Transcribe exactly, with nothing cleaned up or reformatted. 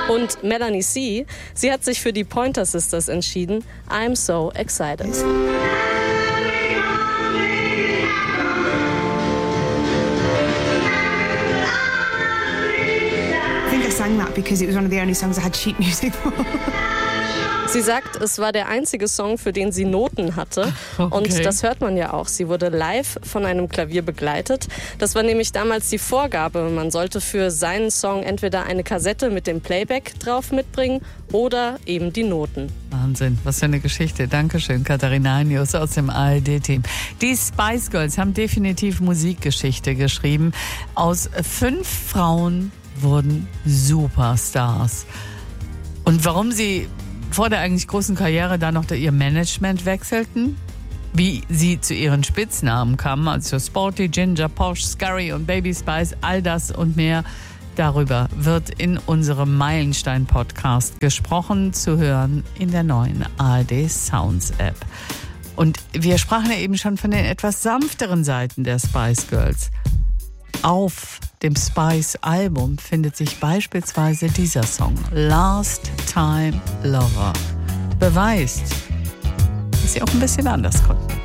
Und Melanie C., sie hat sich für die Pointer Sisters entschieden. I'm so excited. I sang that because it was one of the only songs I had sheet music for. Sie sagt, es war der einzige Song, für den sie Noten hatte. Okay. Und das hört man ja auch. Sie wurde live von einem Klavier begleitet. Das war nämlich damals die Vorgabe. Man sollte für seinen Song entweder eine Kassette mit dem Playback drauf mitbringen oder eben die Noten. Wahnsinn, was für eine Geschichte. Dankeschön, Katharina Heinius aus dem A R D-Team. Die Spice Girls haben definitiv Musikgeschichte geschrieben. Aus fünf Frauen wurden Superstars. Und warum sie vor der eigentlich großen Karriere da noch ihr Management wechselten, wie sie zu ihren Spitznamen kamen, also Sporty, Ginger, Posh, Scurry und Baby Spice, all das und mehr, darüber wird in unserem Meilenstein-Podcast gesprochen, zu hören in der neuen A R D Sounds App. Und wir sprachen ja eben schon von den etwas sanfteren Seiten der Spice Girls. Auf dem Spice-Album findet sich beispielsweise dieser Song, Last Time Lover. Beweist, dass sie auch ein bisschen anders konnten.